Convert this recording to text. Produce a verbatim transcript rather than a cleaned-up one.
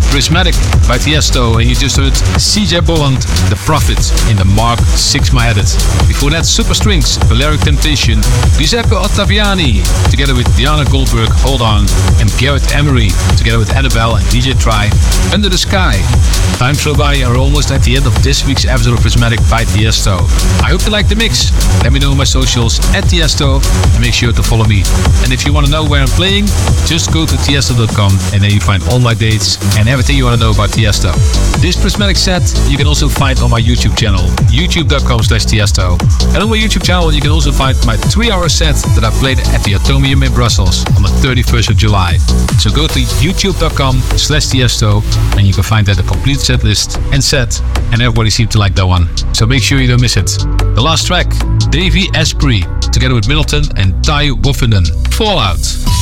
Prismatic by Tiesto, and you just heard C J Bolland, The Prophet, in the Mark Sixma edit. Before that, Super Strings, Valeric Temptation, Giuseppe Ottaviani, together with Diana Goldberg, Hold On, and Garrett Emery, together with Annabelle and D J Try, Under the Sky. Time flew by, and we're almost at the end of this week's episode of Prismatic by Tiesto. I hope you liked the mix. Let me know on my socials at Tiesto, and make sure to follow me. And if you want to know where I'm playing, just go to tiesto dot com, and then you find all my dates and everything you want to know about Tiesto. This Prismatic set you can also find on my YouTube channel, youtube dot com slash Tiesto. And on my YouTube channel you can also find my three hour set that I played at the Atomium in Brussels on the thirty-first of July. So go to youtube dot com slash Tiesto, and you can find there the complete set list and set, and everybody seemed to like that one. So make sure you don't miss it. The last track, Davey Asprey, together with Middleton and Ty Woffenden, Fallout.